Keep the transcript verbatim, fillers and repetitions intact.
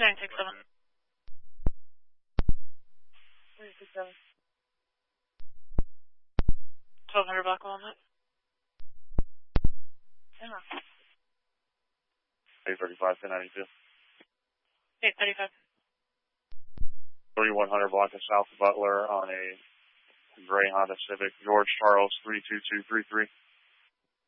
nine six seven. nine six seven. twelve hundred Black Walnut. Yeah. eight thirty-five, ten ninety-two. eight thirty-five. thirty-one hundred block of South Butler on a gray Honda Civic. George Charles three two two three three.